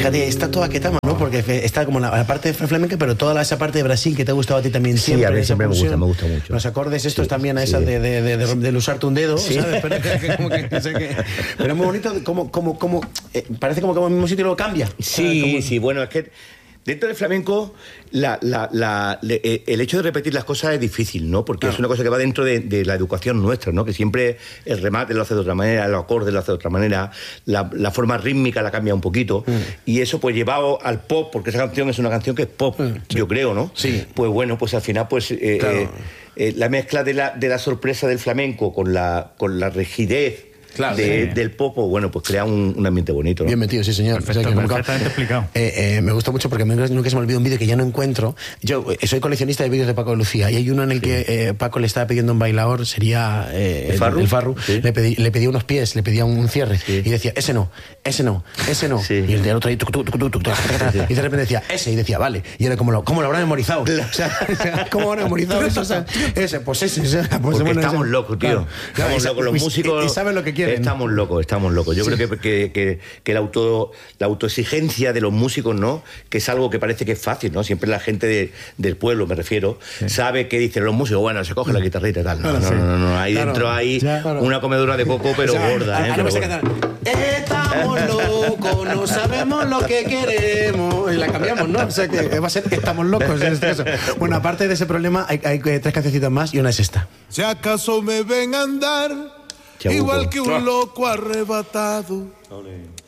fíjate, está toda Ketama, ¿no? Porque está como la parte flamenca, pero toda esa parte de Brasil que te ha gustado a ti también siempre. Sí, a mí siempre me gusta mucho. Los acordes estos también a esa de usarte un dedo, ¿sabes? Pero, pero es muy bonito, parece como que el mismo sitio lo cambia. Sí, bueno, es que dentro del flamenco el hecho de repetir las cosas es difícil, ¿no? Porque es una cosa que va dentro de la educación nuestra, ¿no? Que siempre el remate lo hace de otra manera, los acordes lo hace de otra manera, la forma rítmica la cambia un poquito, y eso pues llevado al pop, porque esa canción es una canción que es pop, yo creo, ¿no? Sí. Pues bueno, pues al final pues la mezcla de la sorpresa del flamenco con la rigidez del popo, bueno, pues crea un ambiente bonito, ¿no? Bien metido, sí, señor. Perfecto, perfectamente explicado. Me gusta mucho porque nunca se me olvida un vídeo que ya no encuentro. Yo soy coleccionista de vídeos de Paco de Lucía y hay uno en el que Paco le estaba pidiendo a un bailador, sería el Farru, sí. le pedía unos pies, le pedía un cierre y decía, ese no. Sí. Y el de otro ahí, y de repente decía, ese, y decía, vale. Y era ¿cómo lo habrá memorizado? O sea, ¿cómo lo habrá memorizado eso? O sea, ese. Pues porque estamos locos, tío. Claro, estamos locos, los músicos. Y saben lo que quieren. Estamos locos. Yo creo que la autoexigencia de los músicos, ¿no? Que es algo que parece que es fácil, ¿no? Siempre la gente del pueblo, me refiero, sabe que dicen los músicos, bueno, se coge la guitarrita y tal. No. Ahí dentro hay una comedura de coco, pero gorda, ¿eh? Estamos locos, no sabemos lo que queremos. Y la cambiamos, ¿no? O sea que va a ser estamos locos en este caso. Bueno, aparte de ese problema, hay 3 cancioncitas más y una es esta. Si acaso me ven andar igual que un loco arrebatado,